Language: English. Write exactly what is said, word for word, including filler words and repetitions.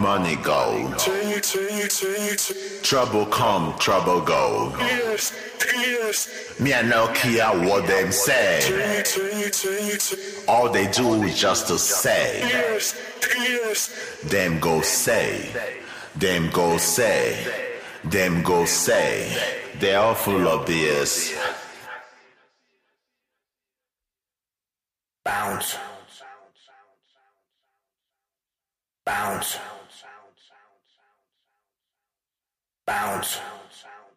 money go. Take, take, take, take. Trouble come, trouble go. Yes, yes. Me I no care what them say. Take, take, take, take. All they do is just to say. Yes, yes. Them go say. Them go say. Them go say. They are full of B S. Bounce. Bounce. Bounce.